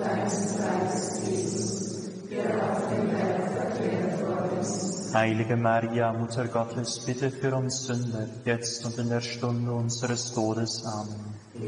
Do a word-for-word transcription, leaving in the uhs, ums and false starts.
Heilige Maria, Mutter Gottes, bitte für uns Sünder, jetzt und in der Stunde unseres Todes. Amen.